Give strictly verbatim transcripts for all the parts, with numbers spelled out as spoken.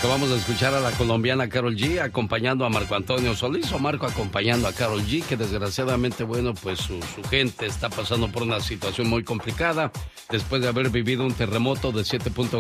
Acabamos de escuchar a la colombiana Karol G acompañando a Marco Antonio Solís, o Marco acompañando a Karol G, que desgraciadamente, bueno, pues su, su gente está pasando por una situación muy complicada después de haber vivido un terremoto de siete punto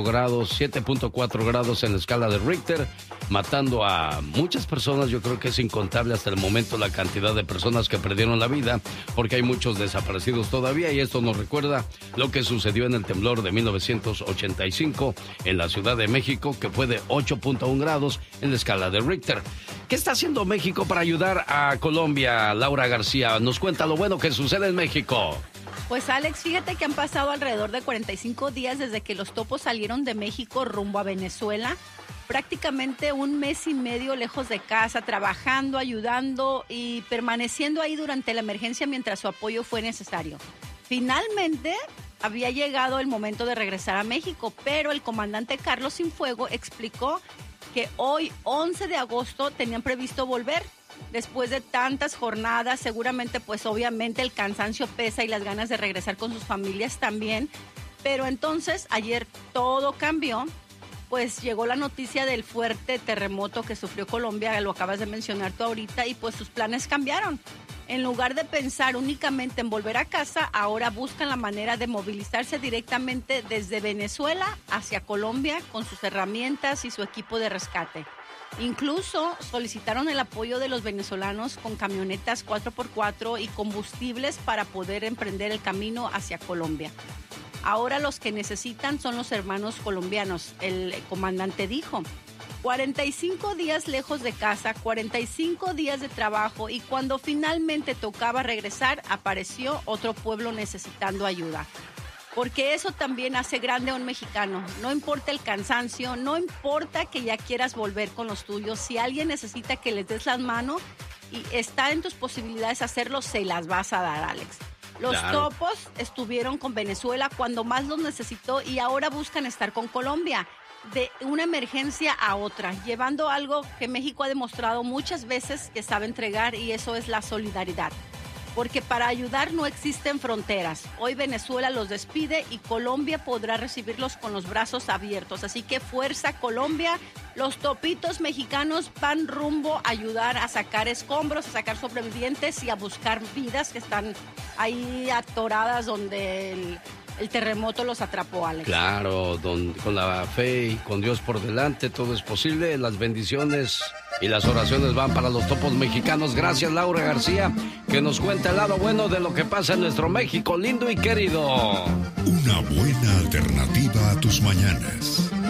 cuatro grados en la escala de Richter, matando a muchas personas. Yo creo que es incontable hasta el momento la cantidad de personas que perdieron la vida, porque hay muchos desaparecidos todavía, y esto nos recuerda lo que sucedió en el temblor de mil novecientos ochenta y cinco en la Ciudad de México, que fue de ocho punto uno grados en la escala de Richter. ¿Qué está haciendo México para ayudar a Colombia? Laura García nos cuenta lo bueno que sucede en México. Pues Alex, fíjate que han pasado alrededor de cuarenta y cinco días desde que los topos salieron de México rumbo a Venezuela. Prácticamente un mes y medio lejos de casa, trabajando, ayudando y permaneciendo ahí durante la emergencia mientras su apoyo fue necesario. Finalmente había llegado el momento de regresar a México, pero el comandante Carlos Cienfuegos explicó que hoy, once de agosto, tenían previsto volver. Después de tantas jornadas, seguramente, pues obviamente el cansancio pesa y las ganas de regresar con sus familias también. Pero entonces, ayer todo cambió, pues llegó la noticia del fuerte terremoto que sufrió Colombia, lo acabas de mencionar tú ahorita, y pues sus planes cambiaron. En lugar de pensar únicamente en volver a casa, ahora buscan la manera de movilizarse directamente desde Venezuela hacia Colombia con sus herramientas y su equipo de rescate. Incluso solicitaron el apoyo de los venezolanos con camionetas cuatro por cuatro y combustibles para poder emprender el camino hacia Colombia. Ahora los que necesitan son los hermanos colombianos, el comandante dijo. cuarenta y cinco días lejos de casa, cuarenta y cinco días de trabajo, y cuando finalmente tocaba regresar, apareció otro pueblo necesitando ayuda. Porque eso también hace grande a un mexicano. No importa el cansancio, no importa que ya quieras volver con los tuyos. Si alguien necesita que les des las manos y está en tus posibilidades hacerlo, se las vas a dar, Alex. Los claro. topos estuvieron con Venezuela cuando más los necesitó y ahora buscan estar con Colombia. De una emergencia a otra, llevando algo que México ha demostrado muchas veces que sabe entregar, y eso es la solidaridad. Porque para ayudar no existen fronteras. Hoy Venezuela los despide y Colombia podrá recibirlos con los brazos abiertos. Así que fuerza Colombia, los topitos mexicanos van rumbo a ayudar a sacar escombros, a sacar sobrevivientes y a buscar vidas que están ahí atoradas donde el... El terremoto los atrapó, Alex. Claro, don, con la fe y con Dios por delante todo es posible. Las bendiciones y las oraciones van para los topos mexicanos. Gracias, Laura García, que nos cuenta el lado bueno de lo que pasa en nuestro México lindo y querido. Una buena alternativa a tus mañanas.